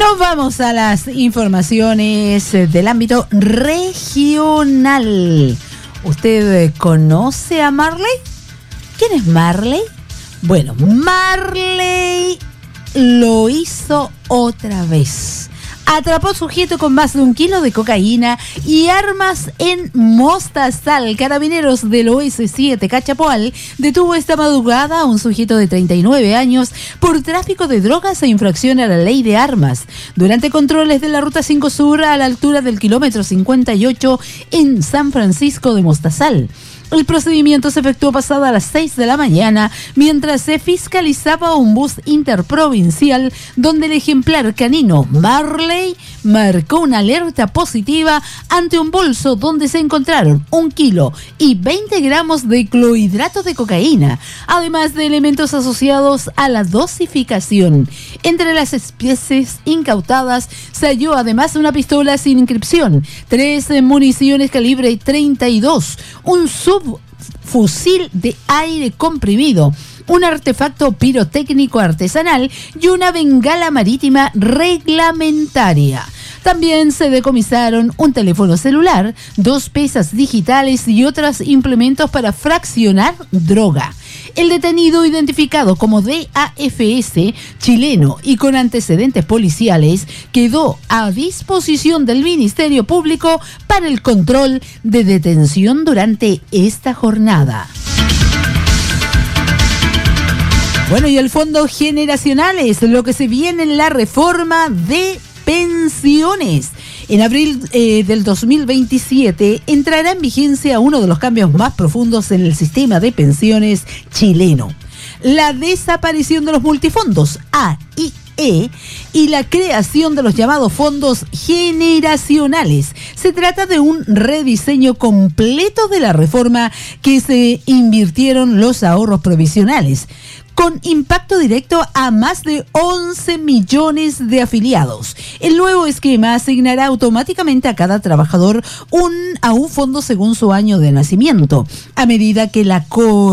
Nos vamos a las informaciones del ámbito regional. ¿Usted conoce a Marley? ¿Quién es Marley? Bueno, Marley lo hizo otra vez. Atrapó sujeto con más de 1 kilo de cocaína y armas en Mostazal. Carabineros del OS7 Cachapoal detuvo esta madrugada a un sujeto de 39 años por tráfico de drogas e infracción a la ley de armas. Durante controles de la Ruta 5 Sur a la altura del kilómetro 58 en San Francisco de Mostazal. El procedimiento se efectuó pasada a las 6 de la mañana mientras se fiscalizaba un bus interprovincial donde el ejemplar canino Marley marcó una alerta positiva ante un bolso donde se encontraron 1 kilo y 20 gramos de clorhidrato de cocaína, además de elementos asociados a la dosificación. Entre las especies incautadas se halló además una pistola sin inscripción, 3 municiones calibre 32, un subfusil de aire comprimido, un artefacto pirotécnico artesanal y una bengala marítima reglamentaria. También se decomisaron un teléfono celular, 2 pesas digitales y otros implementos para fraccionar droga. El detenido, identificado como DAFS, chileno y con antecedentes policiales, quedó a disposición del Ministerio Público para el control de detención durante esta jornada. Bueno, y el Fondo Generacional es lo que se viene en la reforma de pensiones. En abril del 2027 entrará en vigencia uno de los cambios más profundos en el sistema de pensiones chileno: la desaparición de los multifondos A y E y la creación de los llamados fondos generacionales. Se trata de un rediseño completo de la reforma que se invirtieron los ahorros provisionales, con impacto directo a más de 11 millones de afiliados. El nuevo esquema asignará automáticamente a cada trabajador a un fondo según su año de nacimiento. A medida que la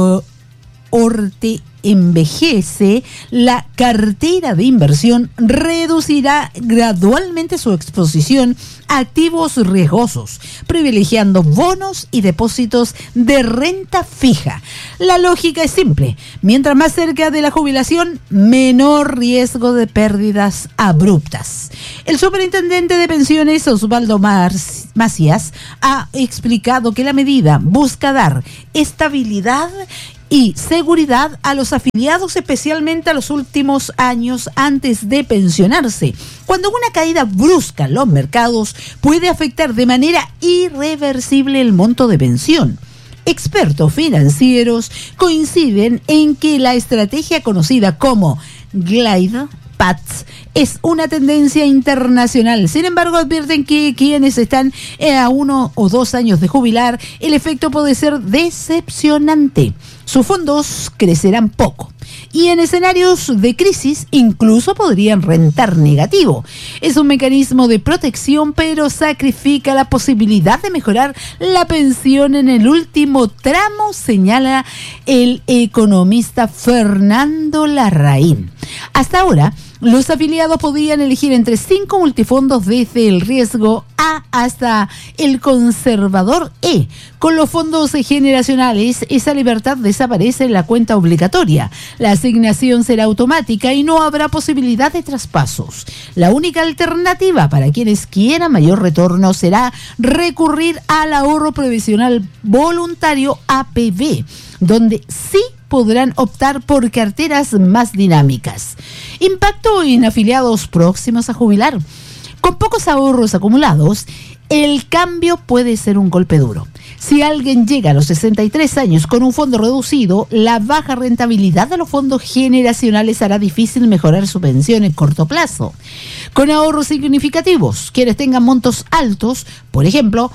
cohorte envejece, la cartera de inversión reducirá gradualmente su exposición a activos riesgosos, privilegiando bonos y depósitos de renta fija. La lógica es simple: mientras más cerca de la jubilación, menor riesgo de pérdidas abruptas. El superintendente de pensiones, Osvaldo Macías, ha explicado que la medida busca dar estabilidad y seguridad a los afiliados, especialmente a los últimos años antes de pensionarse, cuando una caída brusca en los mercados puede afectar de manera irreversible el monto de pensión. Expertos financieros coinciden en que la estrategia conocida como Glide Path es una tendencia internacional. Sin embargo, advierten que quienes están a 1 o 2 años de jubilar, el efecto puede ser decepcionante. Sus fondos crecerán poco y en escenarios de crisis incluso podrían rentar negativo. Es un mecanismo de protección, pero sacrifica la posibilidad de mejorar la pensión en el último tramo, señala el economista Fernando Larraín. Hasta ahora, los afiliados podían elegir entre 5 multifondos desde el riesgo A hasta el conservador E. Con los fondos generacionales, esa libertad desaparece en la cuenta obligatoria. La asignación será automática y no habrá posibilidad de traspasos. La única alternativa para quienes quieran mayor retorno será recurrir al ahorro previsional voluntario APV, donde sí podrán optar por carteras más dinámicas. Impacto en afiliados próximos a jubilar. Con pocos ahorros acumulados, el cambio puede ser un golpe duro. Si alguien llega a los 63 años con un fondo reducido, la baja rentabilidad de los fondos generacionales hará difícil mejorar su pensión en corto plazo. Con ahorros significativos, quienes tengan montos altos, por ejemplo,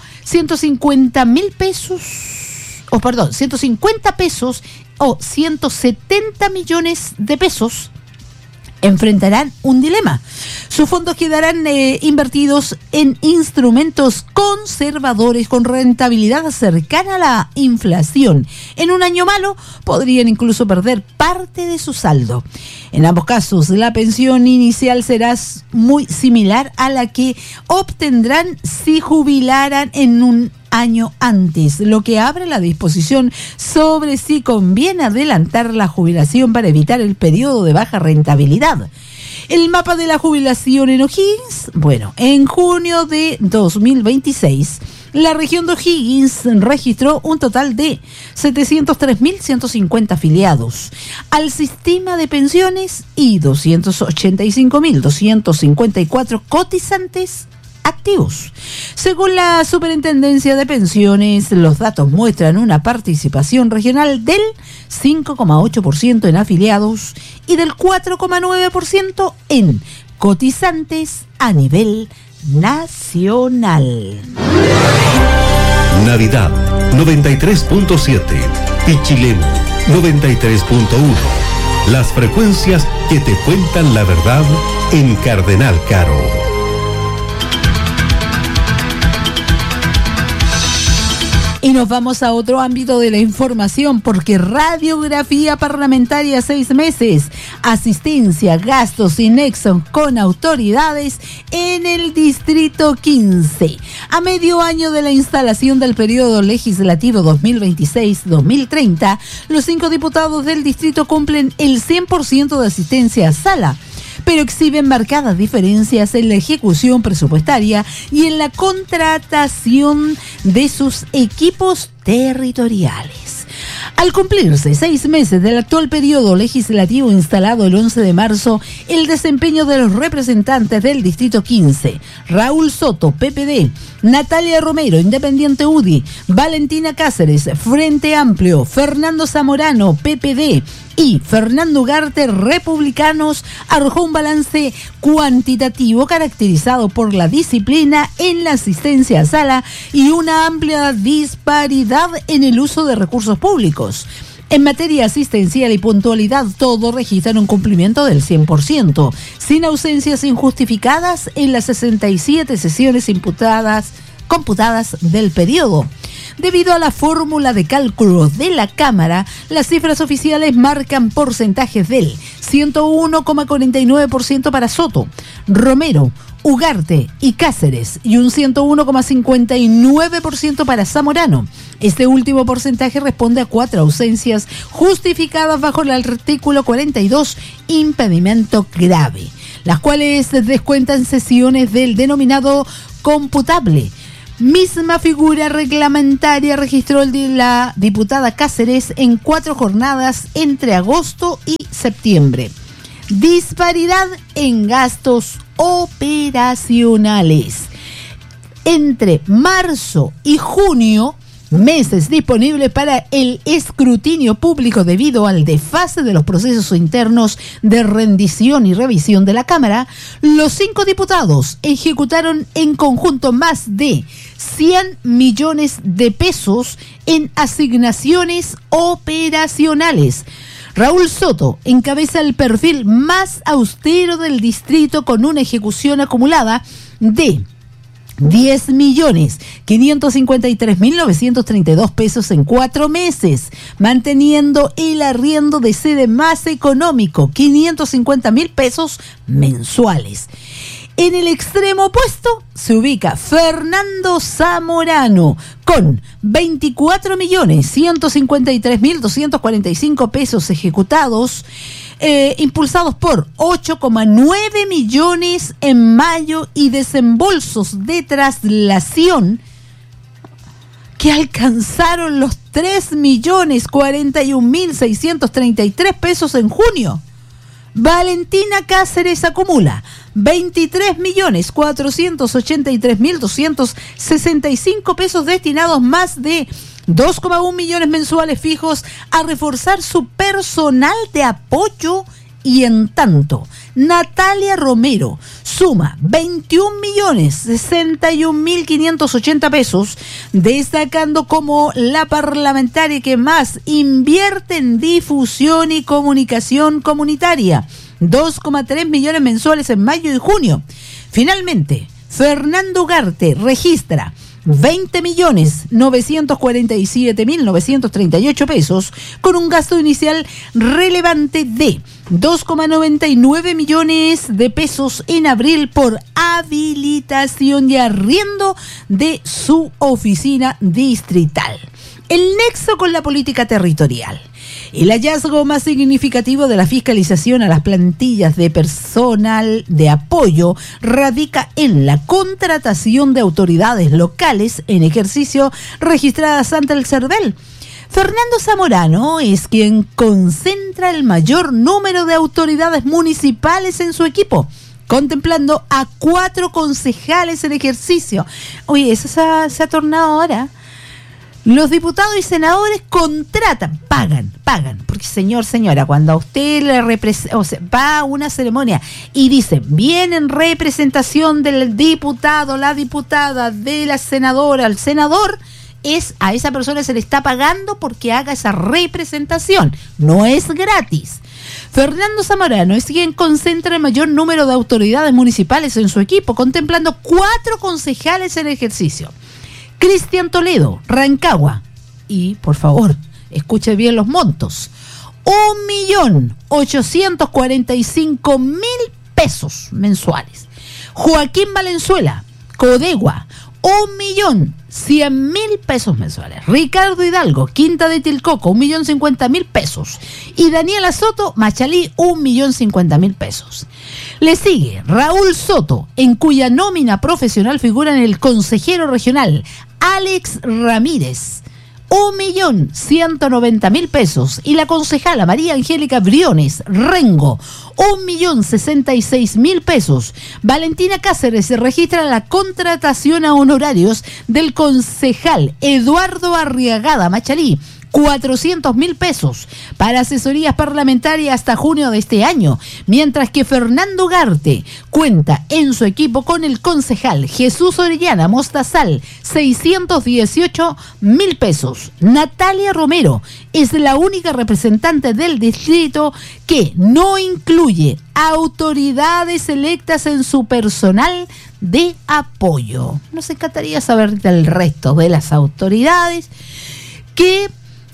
150 pesos o 170 millones de pesos, enfrentarán un dilema. Sus fondos quedarán invertidos en instrumentos conservadores con rentabilidad cercana a la inflación. En un año malo podrían incluso perder parte de su saldo. En ambos casos, la pensión inicial será muy similar a la que obtendrán si jubilaran en un año antes, lo que abre la disposición sobre si conviene adelantar la jubilación para evitar el periodo de baja rentabilidad. El mapa de la jubilación en O'Higgins, bueno, en junio de 2026, la región de O'Higgins registró un total de 703.150 afiliados al sistema de pensiones y 285.254 cotizantes activos. Según la Superintendencia de Pensiones, los datos muestran una participación regional del 5,8% en afiliados y del 4,9% en cotizantes a nivel nacional. Navidad 93.7, Pichilemu 93.1. Las frecuencias que te cuentan la verdad en Cardenal Caro. Y nos vamos a otro ámbito de la información, porque radiografía parlamentaria 6 meses, asistencia, gastos y nexos con autoridades en el Distrito 15. A medio año de la instalación del periodo legislativo 2026-2030, los 5 diputados del distrito cumplen el 100% de asistencia a sala, pero exhiben marcadas diferencias en la ejecución presupuestaria y en la contratación de sus equipos territoriales. Al cumplirse 6 meses del actual periodo legislativo instalado el 11 de marzo, el desempeño de los representantes del Distrito 15, Raúl Soto, PPD, Natalia Romero, Independiente UDI, Valentina Cáceres, Frente Amplio, Fernando Zamorano, PPD, y Fernando Ugarte, Republicanos, arrojó un balance cuantitativo caracterizado por la disciplina en la asistencia a sala y una amplia disparidad en el uso de recursos públicos. En materia asistencial y puntualidad, todos registran un cumplimiento del 100%, sin ausencias injustificadas en las 67 sesiones computadas del periodo. Debido a la fórmula de cálculo de la Cámara, las cifras oficiales marcan porcentajes del 101,49% para Soto, Romero, Ugarte y Cáceres y un 101,59% para Zamorano. Este último porcentaje responde a 4 ausencias justificadas bajo el artículo 42, impedimento grave, las cuales descuentan sesiones del denominado computable. Misma figura reglamentaria registró la diputada Cáceres en 4 jornadas entre agosto y septiembre. Disparidad en gastos operacionales. Entre marzo y junio, meses disponibles para el escrutinio público debido al desfase de los procesos internos de rendición y revisión de la Cámara, los 5 diputados ejecutaron en conjunto más de 100 millones de pesos en asignaciones operacionales. Raúl Soto encabeza el perfil más austero del distrito con una ejecución acumulada de 10.553.932 pesos en 4 meses, manteniendo el arriendo de sede más económico, 550.000 pesos mensuales. En el extremo opuesto se ubica Fernando Zamorano con 24.153.245 pesos ejecutados, impulsados por 8,9 millones en mayo y desembolsos de traslación que alcanzaron los 3.041.633 pesos en junio. Valentina Cáceres acumula 23.483.265 pesos destinados, más de 2,1 millones mensuales fijos a reforzar su personal de apoyo, y en tanto Natalia Romero suma 21.061.580 pesos, destacando como la parlamentaria que más invierte en difusión y comunicación comunitaria, 2,3 millones mensuales en mayo y junio. Finalmente, Fernando Ugarte registra 20.947.938 pesos, con un gasto inicial relevante de 2,99 millones de pesos en abril por habilitación y arriendo de su oficina distrital. El nexo con la política territorial. El hallazgo más significativo de la fiscalización a las plantillas de personal de apoyo radica en la contratación de autoridades locales en ejercicio registradas ante el CERVEL. Fernando Zamorano es quien concentra el mayor número de autoridades municipales en su equipo, contemplando a 4 concejales en ejercicio. Oye, eso se ha tornado ahora. Los diputados y senadores contratan, pagan, porque señora, cuando a usted va a una ceremonia y dice, viene en representación del diputado, la diputada, de la senadora, el senador, a esa persona se le está pagando porque haga esa representación, no es gratis. Fernando Zamorano es quien concentra el mayor número de autoridades municipales en su equipo, contemplando 4 concejales en ejercicio. Cristian Toledo, Rancagua. Y, por favor, escuche bien los montos. 1.845.000 pesos mensuales. Joaquín Valenzuela, Codegua, 1.100.000 pesos mensuales. Ricardo Hidalgo, Quinta de Tilcoco, 1.050.000 pesos. Y Daniela Soto, Machalí, 1.050.000 pesos. Le sigue Raúl Soto, en cuya nómina profesional figuran el consejero regional Alex Ramírez, 1.190.000 pesos, y la concejala María Angélica Briones Rengo, 1.066.000 pesos. Valentina Cáceres se registra la contratación a honorarios del concejal Eduardo Arriagada Machalí, 400.000 pesos para asesorías parlamentarias hasta junio de este año, mientras que Fernando Ugarte cuenta en su equipo con el concejal Jesús Orellana Mostazal, 618.000 pesos. Natalia Romero es la única representante del distrito que no incluye autoridades electas en su personal de apoyo. Nos encantaría saber del resto de las autoridades que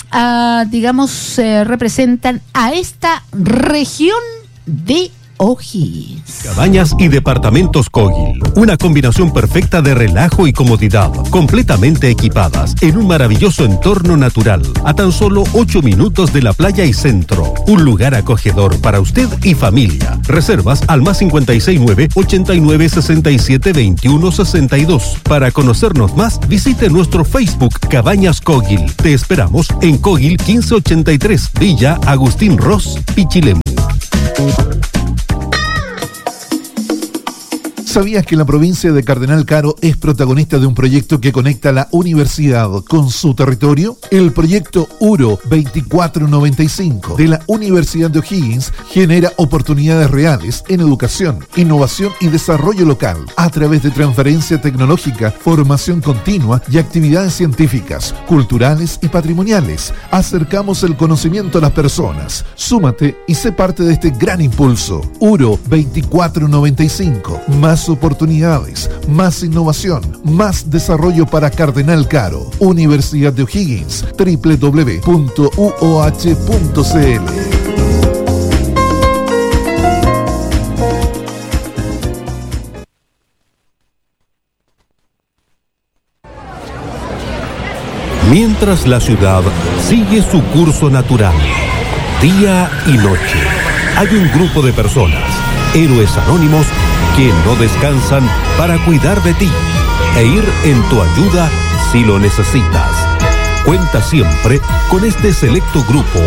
representan a esta región de O'Higgins. Cabañas y departamentos Kogil, una combinación perfecta de relajo y comodidad, completamente equipadas en un maravilloso entorno natural, a tan solo 8 minutos de la playa y centro. Un lugar acogedor para usted y familia. Reservas al +569 89 67 21 62. Para conocernos más, visite nuestro Facebook Cabañas Kogil. Te esperamos en Kogil 1583, Villa Agustín Ross, Pichilemu. ¿Sabías que la provincia de Cardenal Caro es protagonista de un proyecto que conecta la universidad con su territorio? El proyecto URO 2495 de la Universidad de O'Higgins genera oportunidades reales en educación, innovación y desarrollo local a través de transferencia tecnológica, formación continua y actividades científicas, culturales y patrimoniales. Acercamos el conocimiento a las personas. Súmate y sé parte de este gran impulso. URO 2495. Más oportunidades, más innovación, más desarrollo para Cardenal Caro. Universidad de O'Higgins, www.uoh.cl. Mientras la ciudad sigue su curso natural, día y noche, hay un grupo de personas, héroes anónimos, que no descansan para cuidar de ti e ir en tu ayuda si lo necesitas. Cuenta siempre con este selecto grupo.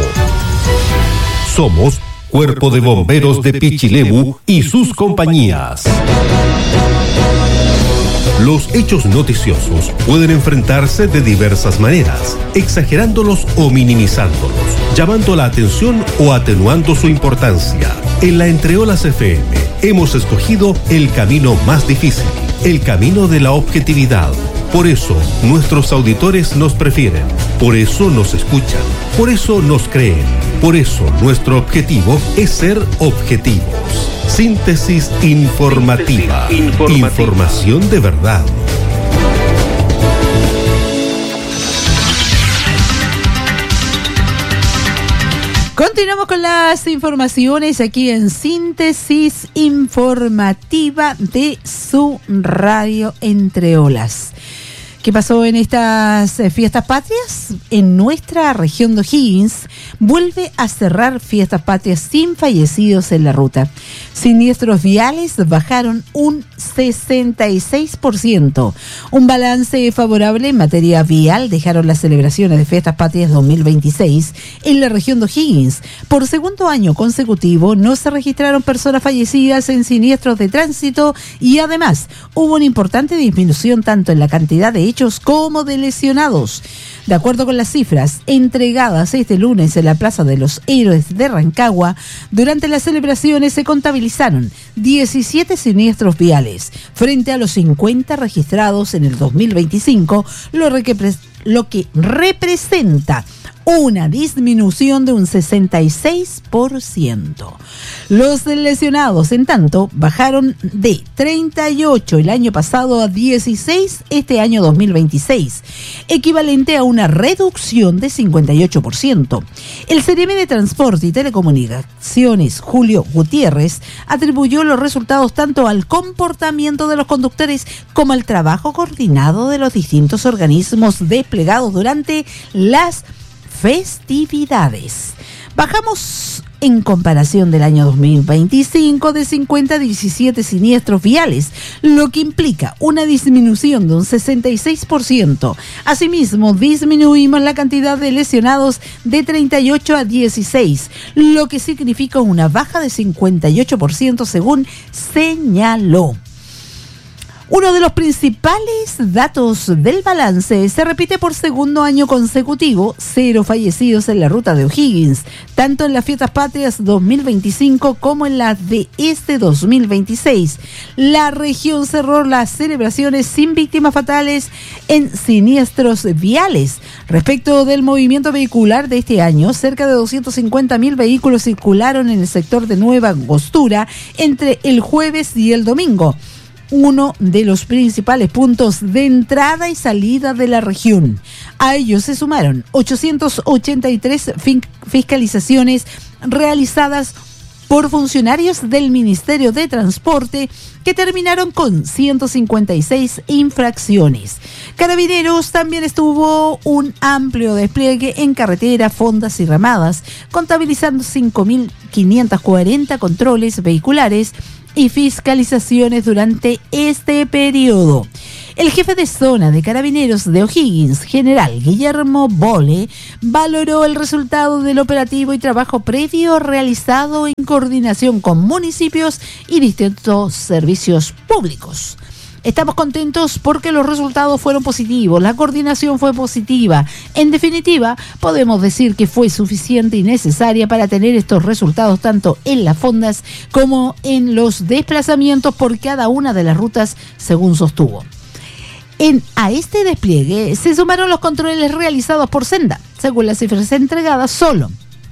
Somos Cuerpo de Bomberos de Pichilemu y sus compañías. Los hechos noticiosos pueden enfrentarse de diversas maneras, exagerándolos o minimizándolos, llamando la atención o atenuando su importancia. En la Entreolas FM Hemos escogido el camino más difícil, el camino de la objetividad. Por eso, nuestros auditores nos prefieren, por eso nos escuchan, por eso nos creen, por eso nuestro objetivo es ser objetivos. Síntesis informativa. Información de verdad. Continuamos con las informaciones aquí en Síntesis Informativa de su radio Entre Olas. ¿Qué pasó en estas fiestas patrias? En nuestra región de O'Higgins vuelve a cerrar fiestas patrias sin fallecidos en la ruta. Siniestros viales bajaron un 66%. Un balance favorable en materia vial dejaron las celebraciones de fiestas patrias 2026 en la región de O'Higgins. Por segundo año consecutivo no se registraron personas fallecidas en siniestros de tránsito y además hubo una importante disminución tanto en la cantidad de hechos como de lesionados. De acuerdo con las cifras entregadas este lunes en la Plaza de los Héroes de Rancagua, durante las celebraciones se contabilizaron 17 siniestros viales, frente a los 50 registrados en el 2025, lo que representa una disminución de un 66%. Los lesionados, en tanto, bajaron de 38 el año pasado a 16 este año 2026, equivalente a una reducción de 58%. El CRM de Transporte y Telecomunicaciones, Julio Gutiérrez, atribuyó los resultados tanto al comportamiento de los conductores como al trabajo coordinado de los distintos organismos desplegados durante las festividades. Bajamos en comparación del año 2025 de 50 a 17 siniestros viales, lo que implica una disminución de un 66%. Asimismo, disminuimos la cantidad de lesionados de 38 a 16, lo que significa una baja de 58% según señaló. Uno de los principales datos del balance se repite por segundo año consecutivo: 0 fallecidos en la ruta de O'Higgins, tanto en las fiestas patrias 2025 como en las de este 2026. La región cerró las celebraciones sin víctimas fatales en siniestros viales. Respecto del movimiento vehicular de este año, cerca de 250.000 vehículos circularon en el sector de Nueva Angostura entre el jueves y el domingo, uno de los principales puntos de entrada y salida de la región. A ellos se sumaron 883 fiscalizaciones realizadas por funcionarios del Ministerio de Transporte, que terminaron con 156 infracciones. Carabineros también estuvo un amplio despliegue en carretera, fondas y ramadas, contabilizando 5.540 controles vehiculares y fiscalizaciones durante este periodo. El jefe de zona de Carabineros de O'Higgins, general Guillermo Bole, valoró el resultado del operativo y trabajo previo realizado en coordinación con municipios y distintos servicios públicos. Estamos contentos porque los resultados fueron positivos, la coordinación fue positiva. En definitiva, podemos decir que fue suficiente y necesaria para tener estos resultados tanto en las fondas como en los desplazamientos por cada una de las rutas, según sostuvo. A este despliegue se sumaron los controles realizados por Senda. Según las cifras entregadas, solo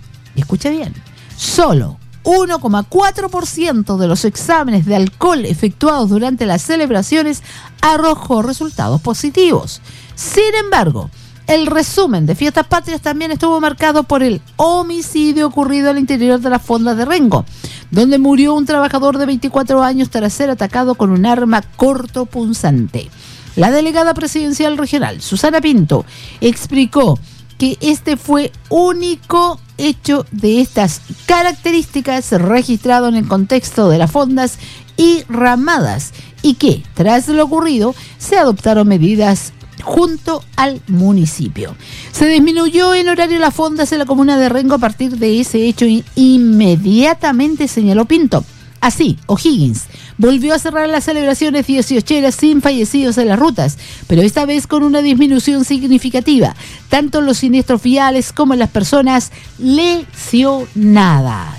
1,4% de los exámenes de alcohol efectuados durante las celebraciones arrojó resultados positivos. Sin embargo, el resumen de fiestas patrias también estuvo marcado por el homicidio ocurrido al interior de las fondas de Rengo, donde murió un trabajador de 24 años tras ser atacado con un arma cortopunzante. La delegada presidencial regional, Susana Pinto, explicó que este fue único hecho de estas características registrado en el contexto de las fondas y ramadas y que, tras lo ocurrido, se adoptaron medidas junto al municipio. Se disminuyó el horario de las fondas en la comuna de Rengo a partir de ese hecho inmediatamente, señaló Pinto. Así, O'Higgins volvió a cerrar las celebraciones 18eras sin fallecidos en las rutas, pero esta vez con una disminución significativa, tanto en los siniestros viales como en las personas lesionadas.